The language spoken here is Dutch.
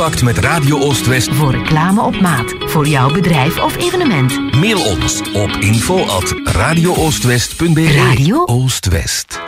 contact met Radio Oost-West voor reclame op maat, voor jouw bedrijf of evenement. Mail ons op info@radiooostwest.be. Radio Oost-West.